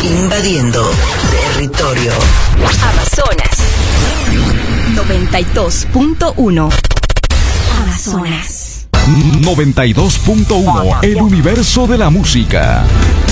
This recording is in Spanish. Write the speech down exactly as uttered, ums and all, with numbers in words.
Invadiendo territorio. Amazonas noventa y dos punto uno. Amazonas noventa y dos punto uno, el universo de la música.